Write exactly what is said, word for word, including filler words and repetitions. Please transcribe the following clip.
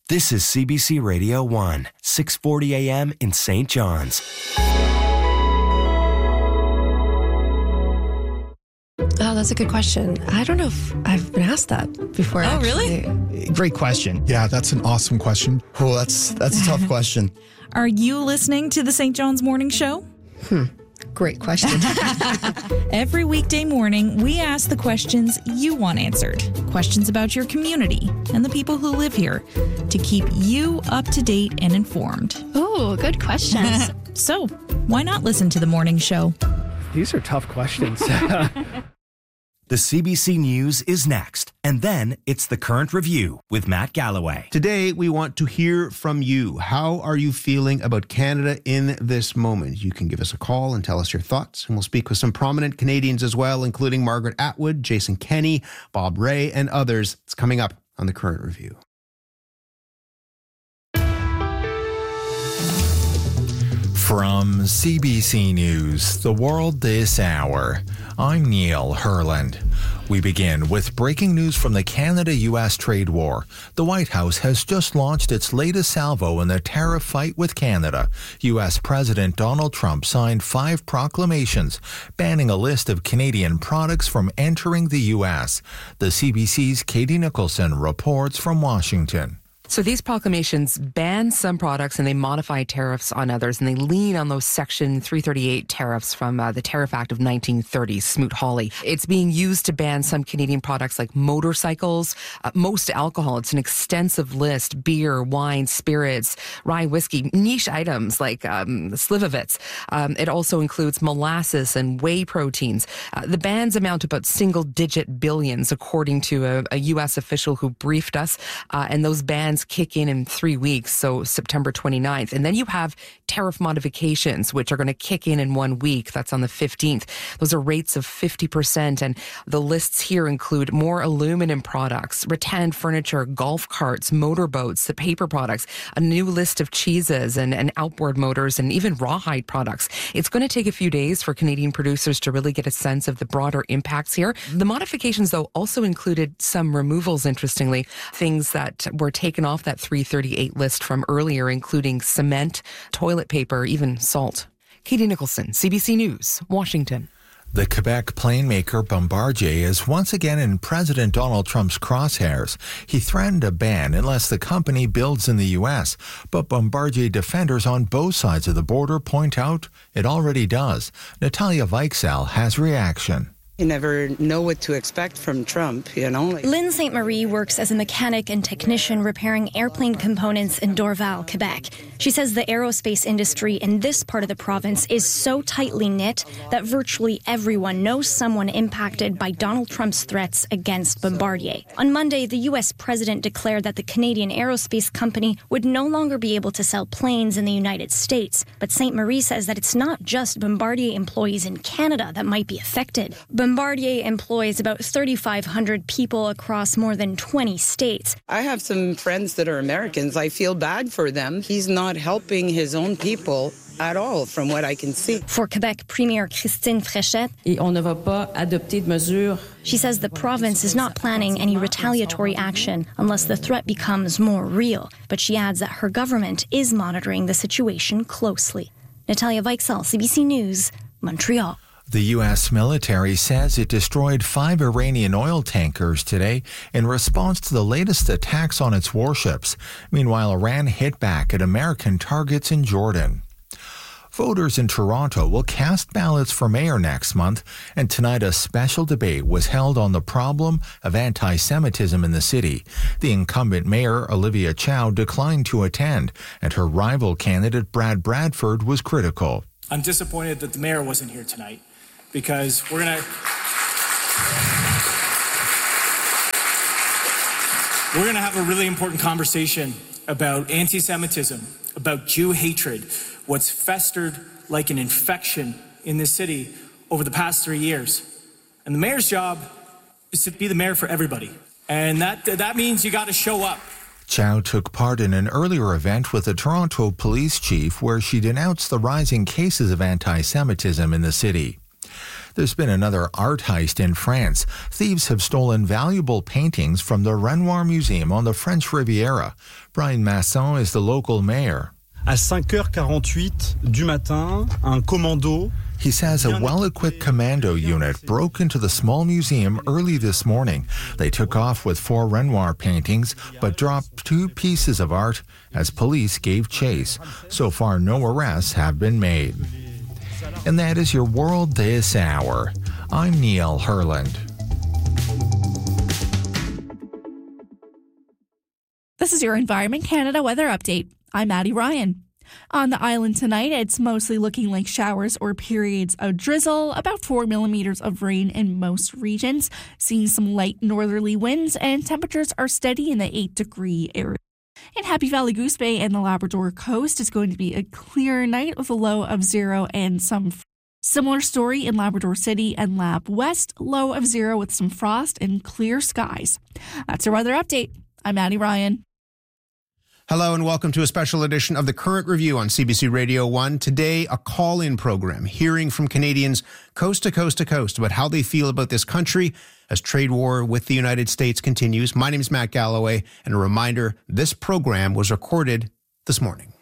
This is C B C Radio one, six forty a.m. in Saint John's. Oh, that's a good question. I don't know if I've been asked that before. Oh, actually. really? Great question. Yeah, that's an awesome question. Oh, that's that's a tough question. Are you listening to the Saint John's Morning Show? Hmm. Great question. Every weekday morning, we ask the questions you want answered. Questions about your community and the people who live here to keep you up to date and informed. Oh, good questions. So, why not listen to the morning show? These are tough questions. The C B C News is next, and then it's the Current Review with Matt Galloway. Today, we want to hear from you. How are you feeling about Canada in this moment? You can give us a call and tell us your thoughts, and we'll speak with some prominent Canadians as well, including Margaret Atwood, Jason Kenney, Bob Ray, and others. It's coming up on the Current Review. From C B C News, The World This Hour, I'm Neil Herland. We begin with breaking news from the Canada-U S trade war. The White House has just launched its latest salvo in the tariff fight with Canada. U S President Donald Trump signed five proclamations banning a list of Canadian products from entering the U S. The C B C's Katie Nicholson reports from Washington. So these proclamations ban some products and they modify tariffs on others, and they lean on those Section three thirty-eight tariffs from uh, the Tariff Act of nineteen thirty, Smoot-Hawley. It's being used to ban some Canadian products like motorcycles, uh, most alcohol. It's an extensive list: beer, wine, spirits, rye whiskey, niche items like um, Slivovitz. Um, it also includes molasses and whey proteins. Uh, the bans amount to about single-digit billions, according to a, a U S official who briefed us, uh, and those bans kick in in three weeks, so September twenty-ninth. And then you have tariff modifications, which are going to kick in in one week. That's on the fifteenth. Those are rates of fifty percent. And the lists here include more aluminum products, rattan furniture, golf carts, motorboats, the paper products, a new list of cheeses and, and outboard motors, and even rawhide products. It's going to take a few days for Canadian producers to really get a sense of the broader impacts here. The modifications, though, also included some removals, interestingly, things that were taken off that three thirty-eight list from earlier, including cement, toilet paper, even salt. Katie Nicholson, C B C News, Washington. The Quebec plane maker Bombardier is once again in President Donald Trump's crosshairs. He threatened a ban unless the company builds in the U S, but Bombardier defenders on both sides of the border point out it already does. Natalia Weichsel has reaction. You never know what to expect from Trump, you know. Lynn Saint Marie works as a mechanic and technician repairing airplane components in Dorval, Quebec. She says the aerospace industry in this part of the province is so tightly knit that virtually everyone knows someone impacted by Donald Trump's threats against Bombardier. On Monday, the U S president declared that the Canadian aerospace company would no longer be able to sell planes in the United States. But Saint Marie says that it's not just Bombardier employees in Canada that might be affected. Bombardier employs about thirty-five hundred people across more than twenty states. I have some friends that are Americans. I feel bad for them. He's not helping his own people at all, from what I can see. For Quebec Premier Christine Fréchette, Et on ne va pas adopter de mesures. She says the province is not planning any retaliatory action unless the threat becomes more real. But she adds that her government is monitoring the situation closely. Natalia Weichsel, C B C News, Montreal. The U S military says it destroyed five Iranian oil tankers today in response to the latest attacks on its warships. Meanwhile, Iran hit back at American targets in Jordan. Voters in Toronto will cast ballots for mayor next month, and tonight a special debate was held on the problem of anti-Semitism in the city. The incumbent mayor, Olivia Chow, declined to attend, and her rival candidate, Brad Bradford, was critical. I'm disappointed that the mayor wasn't here tonight, because we're going to we're going to have a really important conversation about anti-Semitism, about Jew hatred, what's festered like an infection in this city over the past three years. And the mayor's job is to be the mayor for everybody. And that that means you got to show up. Chow took part in an earlier event with the Toronto police chief where she denounced the rising cases of anti-Semitism in the city. There's been another art heist in France. Thieves have stolen valuable paintings from the Renoir Museum on the French Riviera. Brian Masson is the local mayor. À cinq heures quarante-huit du matin, un commando. He says a well-equipped commando unit broke into the small museum early this morning. They took off with four Renoir paintings, but dropped two pieces of art as police gave chase. So far, no arrests have been made. And that is your world this hour. I'm Neil Herland. This is your Environment Canada weather update. I'm Maddie Ryan. On the island tonight, it's mostly looking like showers or periods of drizzle, about four millimeters of rain in most regions, seeing some light northerly winds, and temperatures are steady in the eight degree area. In Happy Valley, Goose Bay, and the Labrador coast, it's going to be a clear night with a low of zero and some frost. Similar story in Labrador City and Lab West, low of zero with some frost and clear skies. That's your weather update. I'm Maddie Ryan. Hello and welcome to a special edition of The Current Review on C B C Radio one. Today, a call-in program hearing from Canadians coast to coast to coast about how they feel about this country as trade war with the United States continues. My name is Matt Galloway, and a reminder, this program was recorded this morning.